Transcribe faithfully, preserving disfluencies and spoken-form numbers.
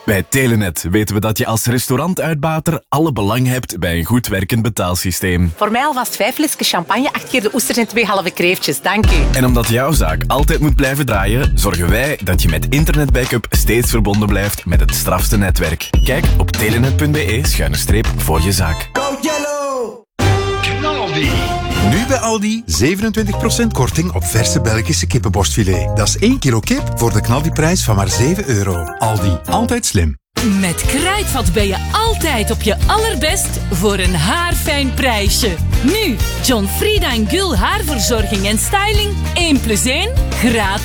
Bij Telenet weten we dat je als restaurantuitbater alle belang hebt bij een goed werkend betaalsysteem. Voor mij alvast vijf flesjes champagne, acht keer de oesters en twee halve kreeftjes. Dank u. En omdat jouw zaak altijd moet blijven draaien, zorgen wij dat je met internetbackup steeds verbonden blijft met het strafste netwerk. Kijk op telenet punt be schuine streep voor je zaak. Go Yellow! Knaldi. Nu bij Aldi zevenentwintig procent korting op verse Belgische kippenborstfilet. Dat is één kilo kip voor de knaldiprijs van maar zeven euro. Aldi, altijd slim. Met Kruidvat ben je altijd op je allerbest voor een haarfijn prijsje. Nu, John Frieda en Gul haarverzorging en styling één plus één gratis.